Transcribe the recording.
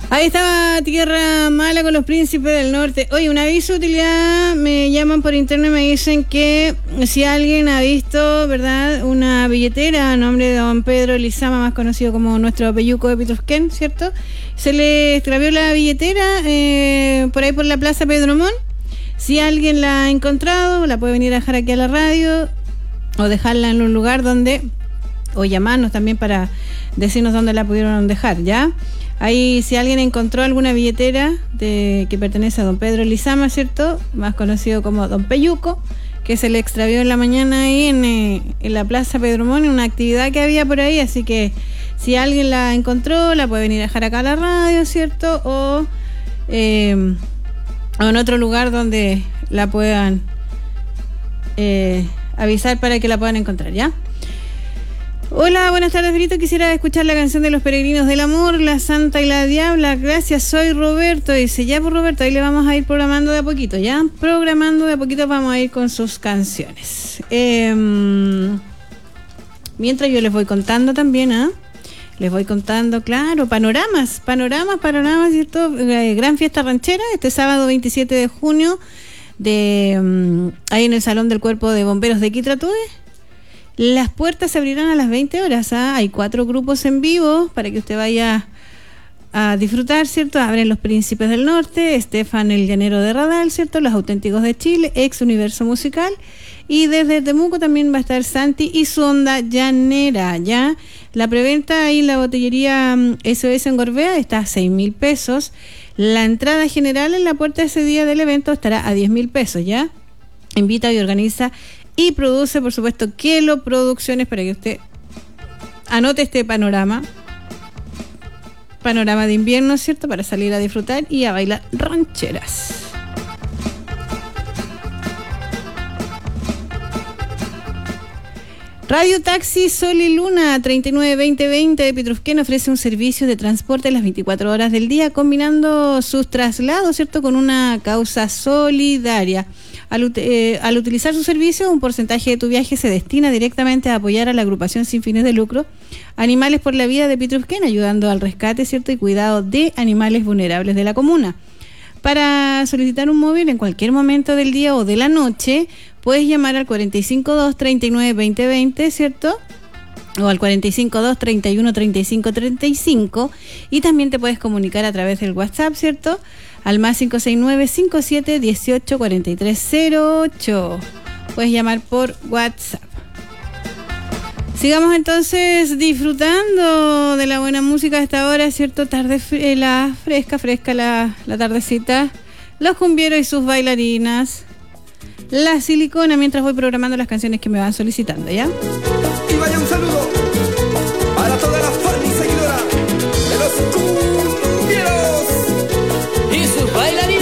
Ahí estaba Tierra Mala con los Príncipes del Norte. Oye, un aviso de utilidad, me llaman por interno y me dicen que si alguien ha visto, ¿verdad?, una billetera a nombre de don Pedro Lizama, más conocido como nuestro peyuco de Pitrufquén, ¿cierto? Se le extravió la billetera por ahí por la Plaza Pedro Montt. Si alguien la ha encontrado, la puede venir a dejar aquí a la radio o dejarla en un lugar donde, o llamarnos también para decirnos dónde la pudieron dejar, ¿ya? Ahí, si alguien encontró alguna billetera que pertenece a don Pedro Lizama, ¿cierto?, más conocido como don Peyuco, que se le extravió en la mañana ahí en la Plaza Pedro Montt, en una actividad que había por ahí. Así que si alguien la encontró, la puede venir a dejar acá a la radio, ¿cierto?, o en otro lugar donde la puedan avisar para que la puedan encontrar, ¿ya? Hola, buenas tardes, Brito. Quisiera escuchar la canción de los Peregrinos del Amor, La Santa y la Diabla. Gracias, soy Roberto. Dice, ya por Roberto, ahí le vamos a ir programando de a poquito, ¿ya? Programando de a poquito vamos a ir con sus canciones. Mientras yo les voy contando también, les voy contando, claro, panoramas, ¿cierto? Gran fiesta ranchera, este sábado 27 de junio, ahí en el Salón del Cuerpo de Bomberos de Quitratúe. Las puertas se abrirán a las 20 horas. Hay 4 grupos en vivo para que usted vaya a disfrutar, ¿cierto? Abren los Príncipes del Norte, Estefan el Llanero de Radal, ¿cierto? Los Auténticos de Chile, Ex Universo Musical. Y desde Temuco también va a estar Santi y su onda llanera, ¿ya? La preventa ahí en la botillería SOS en Gorbea está a 6.000 pesos. La entrada general en la puerta ese día del evento estará a 10.000 pesos, ¿ya? Invita y organiza y produce, por supuesto, Kelo Producciones, para que usted anote este panorama de invierno, ¿cierto?, para salir a disfrutar y a bailar rancheras. Radio Taxi Sol y Luna 392020 de Pitrufquén ofrece un servicio de transporte las 24 horas del día, combinando sus traslados, ¿cierto?, con una causa solidaria. Al utilizar su servicio, un porcentaje de tu viaje se destina directamente a apoyar a la agrupación sin fines de lucro Animales por la Vida de Pitrufquén, ayudando al rescate, ¿cierto?, y cuidado de animales vulnerables de la comuna. Para solicitar un móvil en cualquier momento del día o de la noche, puedes llamar al 452-39-2020, ¿cierto?, o al 452-31-35-35, y también te puedes comunicar a través del WhatsApp, ¿cierto?, al más 569-57-18-4308. Puedes llamar por WhatsApp. Sigamos entonces disfrutando de la buena música a esta hora, ¿cierto? Tarde fresca la tardecita. Los cumbieros y sus bailarinas. La silicona, mientras voy programando las canciones que me van solicitando, ¿ya? Y vaya un saludo